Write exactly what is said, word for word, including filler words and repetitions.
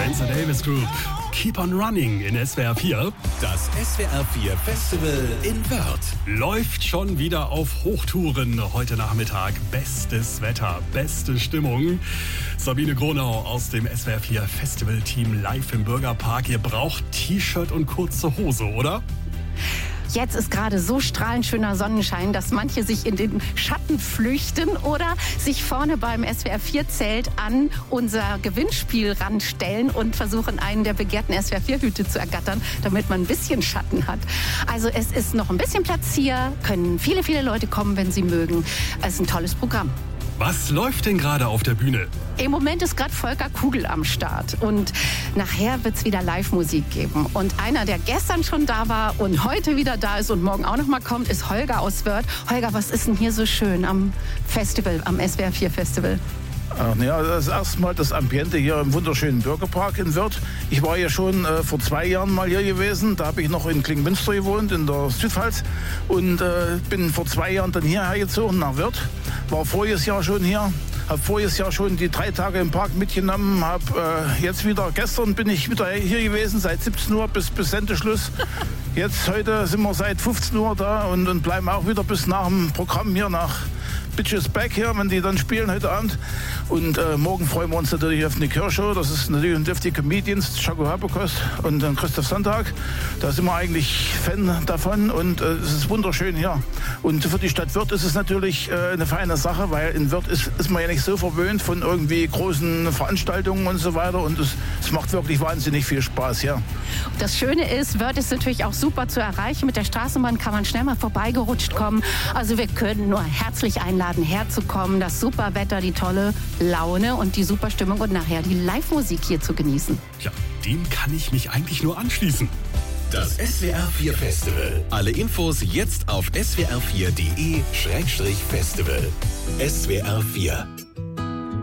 Spencer Davis Group. Keep on Running in S W R vier. Das S W R vier Festival in Wörth Läuft schon wieder auf Hochtouren. Heute Nachmittag bestes Wetter, beste Stimmung. Sabine Gronau aus dem S W R vier Festival-Team live im Bürgerpark. Ihr braucht T-Shirt und kurze Hose, oder? Jetzt ist gerade so strahlend schöner Sonnenschein, dass manche sich in den Schatten flüchten oder sich vorne beim S W R vier Zelt an unser Gewinnspiel ranstellen und versuchen, einen der begehrten S W R vier Hüte zu ergattern, damit man ein bisschen Schatten hat. Also es ist noch ein bisschen Platz hier, können viele, viele Leute kommen, wenn sie mögen. Es ist ein tolles Programm. Was läuft denn gerade auf der Bühne? Im Moment ist gerade Volker Kugel am Start und nachher wird es wieder Live-Musik geben. Und einer, der gestern schon da war und heute wieder da ist und morgen auch noch mal kommt, ist Holger aus Wörth. Holger, was ist denn hier so schön am Festival, am S W R vier Festival? Ach, ja, das ist erstmal das Ambiente hier im wunderschönen Bürgerpark in Wörth. Ich war ja schon äh, vor zwei Jahren mal hier gewesen. Da habe ich noch in Klingmünster gewohnt, in der Südpfalz. Und äh, bin vor zwei Jahren dann hierher gezogen nach Wörth. War voriges Jahr schon hier. Habe voriges Jahr schon die drei Tage im Park mitgenommen. Hab, äh, jetzt wieder, gestern bin ich wieder hier gewesen, seit siebzehn Uhr bis, bis Sendeschluss. Jetzt, heute sind wir seit fünfzehn Uhr da und, und bleiben auch wieder bis nach dem Programm hier nach Bitches Back hier, wenn die dann spielen heute Abend. Und äh, morgen freuen wir uns natürlich auf eine Kirchshow. Das ist natürlich ein Defty Comedians, Chaco Habakos und dann Christoph Sonntag. Da sind wir eigentlich Fan davon und äh, es ist wunderschön hier. Und für die Stadt Wörth ist es natürlich äh, eine feine Sache, weil in Wörth ist, ist man ja nicht so verwöhnt von irgendwie großen Veranstaltungen und so weiter. Und es, es macht wirklich wahnsinnig viel Spaß hier. Das Schöne ist, Wörth ist natürlich auch super zu erreichen. Mit der Straßenbahn kann man schnell mal vorbeigerutscht kommen. Also wir können nur herzlich einladen, herzukommen. Das super Wetter, die tolle Laune und die super Stimmung und nachher die Live-Musik hier zu genießen. Ja, dem kann ich mich eigentlich nur anschließen. Das S W R vier Festival. Alle Infos jetzt auf s w r vier punkt d e Schrägstrich Festival. S W R vier